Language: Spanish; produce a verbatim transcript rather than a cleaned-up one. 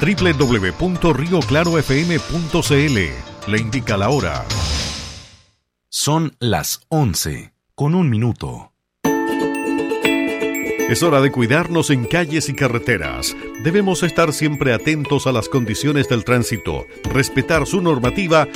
doble u doble u doble u punto rio claro f m punto c l. Le indica la hora. Son las once, con un minuto. Es hora de cuidarnos en calles y carreteras. Debemos estar siempre atentos a las condiciones del tránsito, respetar su normativa